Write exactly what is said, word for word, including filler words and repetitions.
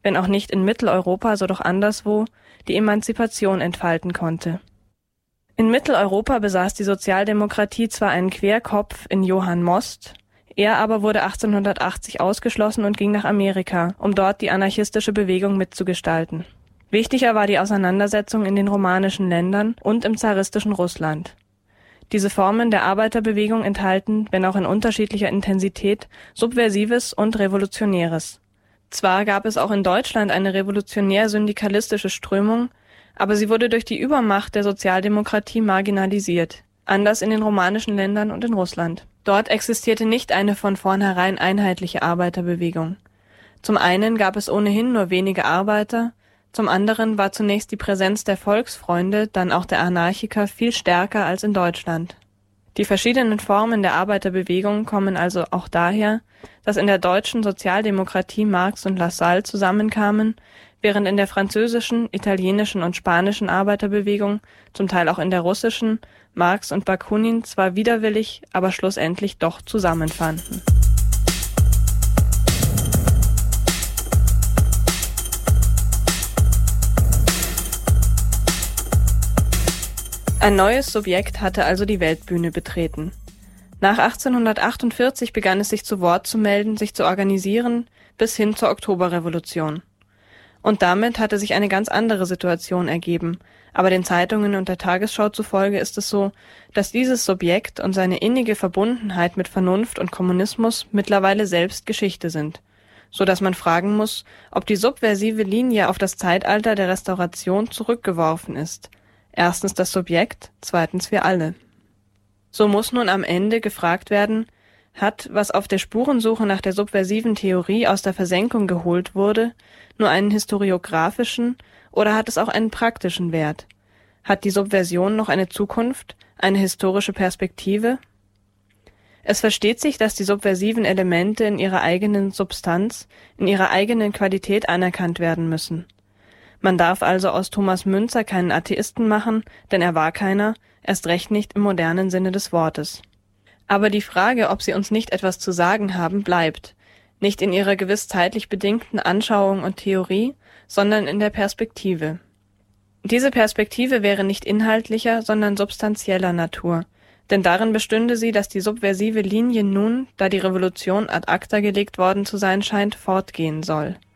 wenn auch nicht in Mitteleuropa, so doch anderswo, die Emanzipation entfalten konnte. In Mitteleuropa besaß die Sozialdemokratie zwar einen Querkopf in Johann Most, er aber wurde achtzehnhundertachtzig ausgeschlossen und ging nach Amerika, um dort die anarchistische Bewegung mitzugestalten. Wichtiger war die Auseinandersetzung in den romanischen Ländern und im zaristischen Russland. Diese Formen der Arbeiterbewegung enthalten, wenn auch in unterschiedlicher Intensität, Subversives und Revolutionäres. Zwar gab es auch in Deutschland eine revolutionär-syndikalistische Strömung, aber sie wurde durch die Übermacht der Sozialdemokratie marginalisiert, anders in den romanischen Ländern und in Russland. Dort existierte nicht eine von vornherein einheitliche Arbeiterbewegung. Zum einen gab es ohnehin nur wenige Arbeiter, zum anderen war zunächst die Präsenz der Volksfreunde, dann auch der Anarchiker viel stärker als in Deutschland. Die verschiedenen Formen der Arbeiterbewegung kommen also auch daher, dass in der deutschen Sozialdemokratie Marx und Lassalle zusammenkamen, während in der französischen, italienischen und spanischen Arbeiterbewegung, zum Teil auch in der russischen, Marx und Bakunin zwar widerwillig, aber schlussendlich doch zusammenfanden. Ein neues Subjekt hatte also die Weltbühne betreten. Nach achtzehnhundertachtundvierzig begann es sich zu Wort zu melden, sich zu organisieren, bis hin zur Oktoberrevolution. Und damit hatte sich eine ganz andere Situation ergeben, aber den Zeitungen und der Tagesschau zufolge ist es so, dass dieses Subjekt und seine innige Verbundenheit mit Vernunft und Kommunismus mittlerweile selbst Geschichte sind, so dass man fragen muss, ob die subversive Linie auf das Zeitalter der Restauration zurückgeworfen ist. Erstens das Subjekt, zweitens wir alle. So muss nun am Ende gefragt werden, hat, was auf der Spurensuche nach der subversiven Theorie aus der Versenkung geholt wurde, nur einen historiographischen oder hat es auch einen praktischen Wert? Hat die Subversion noch eine Zukunft, eine historische Perspektive? Es versteht sich, dass die subversiven Elemente in ihrer eigenen Substanz, in ihrer eigenen Qualität anerkannt werden müssen. Man darf also aus Thomas Müntzer keinen Atheisten machen, denn er war keiner, erst recht nicht im modernen Sinne des Wortes. Aber die Frage, ob sie uns nicht etwas zu sagen haben, bleibt, nicht in ihrer gewiss zeitlich bedingten Anschauung und Theorie, sondern in der Perspektive. Diese Perspektive wäre nicht inhaltlicher, sondern substanzieller Natur, denn darin bestünde sie, dass die subversive Linie nun, da die Revolution ad acta gelegt worden zu sein scheint, fortgehen soll.